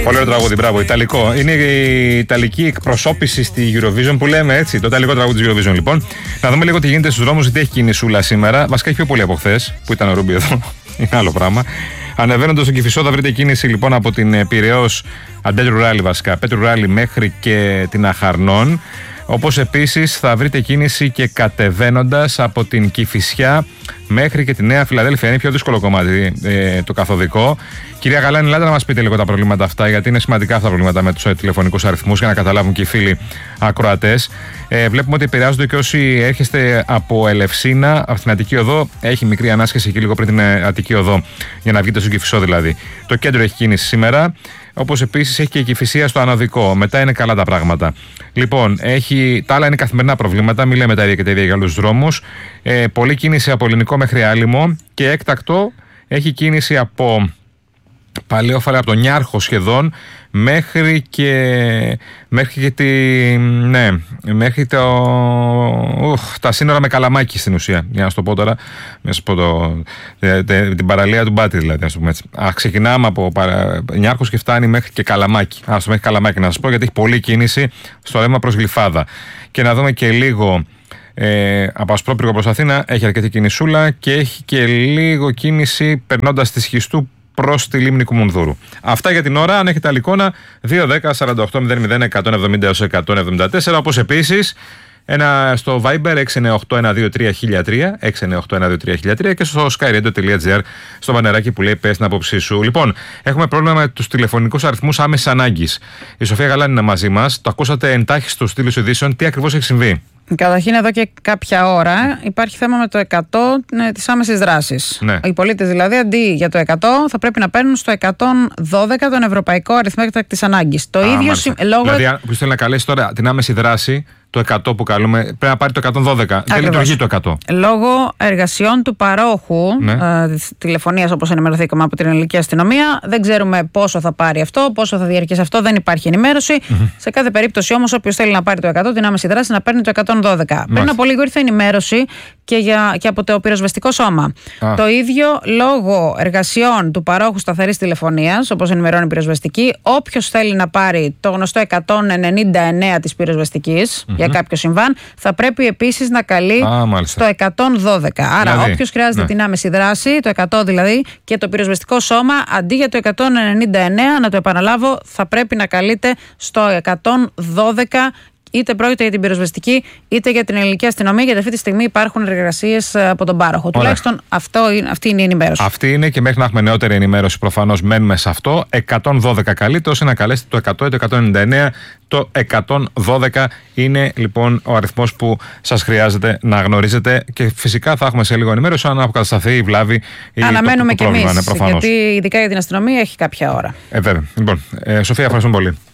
Πολύ ωραίο τραγούδι, μπράβο. Ιταλικό. Είναι η ιταλική εκπροσώπηση στη Eurovision που λέμε έτσι. Το ιταλικό τραγούδι της Eurovision, λοιπόν. Να δούμε λίγο τι γίνεται στους δρόμους, γιατί έχει κινησούλα σήμερα. Βασικά έχει πιο πολύ από χθες που ήταν ο Ρούμπι εδώ. Είναι άλλο πράγμα. Ανεβαίνοντας στον Κηφισό θα βρείτε κίνηση λοιπόν από την Πειραιώς Αντέτρου Ράλι, βασικά Πέτρου Ράλι μέχρι και την Αχαρνών. Όπως επίσης θα βρείτε κίνηση και κατεβαίνοντας από την Κηφισιά μέχρι και τη Νέα Φιλαδέλφια. Είναι πιο δύσκολο κομμάτι το καθοδικό. Κυρία Γαλάνη, ελάτε να μας πείτε λίγο τα προβλήματα αυτά, γιατί είναι σημαντικά αυτά τα προβλήματα με τους τηλεφωνικούς αριθμούς για να καταλάβουν και οι φίλοι ακροατές. Βλέπουμε ότι επηρεάζονται και όσοι έρχεστε από Ελευσίνα, από την Αττική Οδό. Έχει μικρή ανάσχεση εκεί λίγο πριν την Αττική Οδό, για να βγείτε στον Κηφισό δηλαδή. Το κέντρο έχει κίνηση σήμερα. Όπως επίσης έχει και η Κηφισία στο αναδικό. Μετά είναι καλά τα πράγματα. Λοιπόν, τα άλλα είναι καθημερινά προβλήματα. Μην λέμε τα ίδια και τα ίδια για άλλους δρόμους. Πολλή κίνηση από Ελληνικό μέχρι Άλυμο και έκτακτο έχει κίνηση από Παλαιόφαλα, από τον Νιάρχο σχεδόν μέχρι τα σύνορα με Καλαμάκι στην ουσία. Για να σου το πω τώρα, να σου πω την παραλία του Μπάτη δηλαδή, να σου πούμε έτσι. Ξεκινάμε από Νιάρχος και φτάνει μέχρι και Καλαμάκι. Μέχρι Καλαμάκι να σας πω, γιατί έχει πολλή κίνηση στο ρεύμα προς Γλυφάδα. Και να δούμε και λίγο από Ασπρόπυργο προς Αθήνα, έχει αρκετή κινησούλα και έχει και λίγο κίνηση περνώντας τη Σχιστού προς τη λίμνη Κουμουνδούρου. Αυτά για την ώρα. Αν έχετε άλλη εικόνα, 210-48-00-174, όπως επίσης στο Viber 698-123-1003, 698-123-1003 και στο skyradio.gr στο βανεράκι που λέει πες την άποψή σου. Λοιπόν, έχουμε πρόβλημα με τους τηλεφωνικούς αριθμούς άμεσης ανάγκης. Η Σοφία Γαλάνη είναι μαζί μας. Το ακούσατε εντάχει στους τίτλους ειδήσεων. Τι ακριβώς έχει συμβεί? Καταρχήν, εδώ και κάποια ώρα υπάρχει θέμα με το 100 της άμεσης δράσης. Ναι. Οι πολίτες δηλαδή αντί για το 100 θα πρέπει να παίρνουν στο 112 τον Ευρωπαϊκό Αριθμό Έκτακτης Ανάγκης. Το ίδιο λόγω. Δηλαδή, αν θέλει να καλέσει τώρα την άμεση δράση, το 100 που καλούμε, πρέπει να πάρει το 112. Δεν λειτουργεί το 100. Λόγω εργασιών του παρόχου της τηλεφωνίας, όπως ενημερωθήκαμε από την Ελληνική Αστυνομία, δεν ξέρουμε πόσο θα πάρει αυτό, πόσο θα διαρκέσει αυτό, δεν υπάρχει ενημέρωση. Σε κάθε περίπτωση όμως, όποιος θέλει να πάρει το 100, την άμεση δράση, να παίρνει το 112. Πριν από λίγο ήρθε ενημέρωση και από το πυροσβεστικό σώμα. Το ίδιο λόγω εργασιών του παρόχου σταθερής τηλεφωνίας, όπως ενημερώνει η πυροσβεστική, όποιος θέλει να πάρει το γνωστό 199 της πυροσβεστικής για κάποιο συμβάν, θα πρέπει επίσης να καλεί στο 112. Άρα, δηλαδή, όποιος χρειάζεται την άμεση δράση, το 100 δηλαδή, και το πυροσβεστικό σώμα, αντί για το 199, να το επαναλάβω, θα πρέπει να καλείται στο 112. Είτε πρόκειται για την πυροσβεστική είτε για την Ελληνική Αστυνομία, γιατί αυτή τη στιγμή υπάρχουν εργασίες από τον πάροχο. Τουλάχιστον αυτή είναι η ενημέρωση. Αυτή είναι, και μέχρι να έχουμε νεότερη ενημέρωση, προφανώς μένουμε σε αυτό. 112 καλείται, ώστε να καλέσετε το 100 ή το 199. Το 112 είναι λοιπόν ο αριθμός που σας χρειάζεται να γνωρίζετε, και φυσικά θα έχουμε σε λίγο ενημέρωση αν αποκατασταθεί η βλάβη ή αναμένουμε το πρόβλημα. Και εμείς, γιατί ειδικά για την αστυνομία έχει κάποια ώρα. Βέβαια. Λοιπόν, Σοφία, ευχαριστούμε πολύ.